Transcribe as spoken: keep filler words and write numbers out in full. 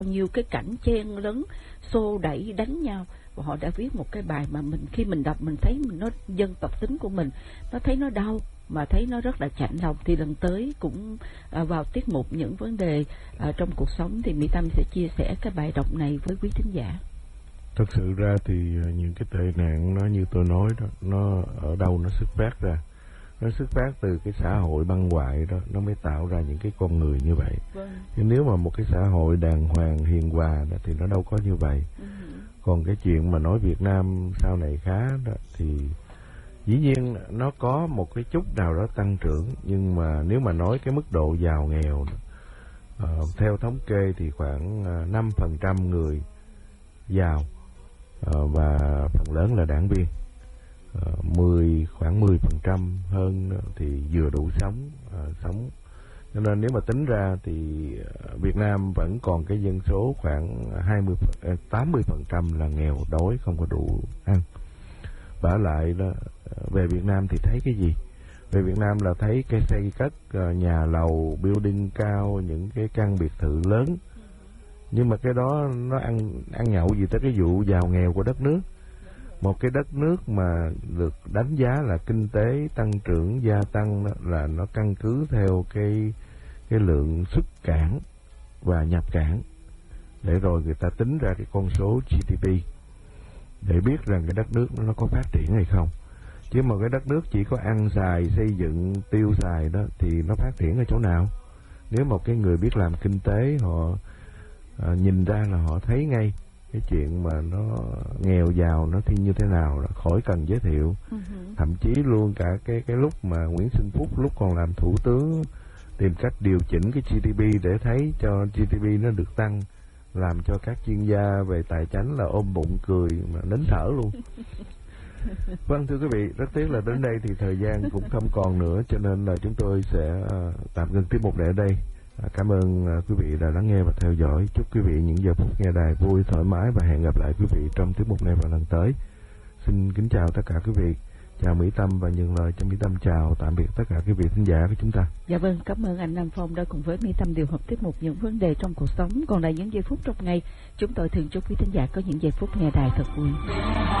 nhiều cái cảnh chen lấn xô đẩy đánh nhau, và họ đã viết một cái bài mà mình khi mình đọc mình thấy mình nó dân tộc tính của mình, nó thấy nó đau mà thấy nó rất là chạnh lòng. Thì lần tới cũng à, vào tiết mục những vấn đề à, trong cuộc sống thì Mỹ Tâm sẽ chia sẻ cái bài đọc này với quý thính giả. Thật sự ra thì những cái tệ nạn nó như tôi nói đó, nó ở đâu nó xuất phát ra, nó xuất phát từ cái xã hội băng hoại đó, nó mới tạo ra những cái con người như vậy. Vâng. Nhưng nếu mà một cái xã hội đàng hoàng hiền hòa đó, thì nó đâu có như vậy. Ừ. Còn cái chuyện mà nói Việt Nam sau này khá đó, thì dĩ nhiên nó có một cái chút nào đó tăng trưởng, nhưng mà nếu mà nói cái mức độ giàu nghèo đó, uh, theo thống kê thì khoảng uh, năm phần trăm người giàu uh, và phần lớn là đảng viên. Uh, mười khoảng mười phần trăm hơn thì vừa đủ sống uh, sống cho nên nếu mà tính ra thì uh, Việt Nam vẫn còn cái dân số khoảng hai mươi tám mươi phần trăm là nghèo đói, không có đủ ăn. Vả lại đó, về Việt Nam thì thấy cái gì? Về Việt Nam là thấy cái xây cất uh, nhà lầu, building cao, những cái căn biệt thự lớn, nhưng mà cái đó nó ăn ăn nhậu gì tới cái vụ giàu nghèo của đất nước. Một cái đất nước mà được đánh giá là kinh tế tăng trưởng gia tăng đó, là nó căn cứ theo cái cái lượng xuất cảng và nhập cảng, để rồi người ta tính ra cái con số giê đê pê để biết rằng cái đất nước nó có phát triển hay không. Chứ mà cái đất nước chỉ có ăn xài, xây dựng, tiêu xài đó thì nó phát triển ở chỗ nào? Nếu một cái người biết làm kinh tế họ à, nhìn ra là họ thấy ngay cái chuyện mà nó nghèo giàu nó thì như thế nào, khỏi cần giới thiệu. Uh-huh. Thậm chí luôn cả cái cái lúc mà Nguyễn Xuân Phúc lúc còn làm thủ tướng tìm cách điều chỉnh cái giê đê pê để thấy cho giê đê pê nó được tăng, làm cho các chuyên gia về tài chính là ôm bụng cười mà nín thở luôn. Vâng, thưa quý vị, rất tiếc là đến đây thì thời gian cũng không còn nữa, cho nên là chúng tôi sẽ uh, tạm ngừng tiết mục này ở đây. Cảm ơn quý vị đã lắng nghe và theo dõi. Chúc quý vị những giờ phút nghe đài vui, thoải mái và hẹn gặp lại quý vị trong tiết mục này vào lần tới. Xin kính chào tất cả quý vị. Chào Mỹ Tâm và nhường lời cho Mỹ Tâm chào tạm biệt tất cả quý vị khán giả của chúng ta. Dạ vâng, cảm ơn anh Nam Phong đã cùng với Mỹ Tâm điều hợp tiết mục những vấn đề trong cuộc sống. Còn lại những giây phút trong ngày, chúng tôi thường chúc quý khán giả có những giây phút nghe đài thật vui.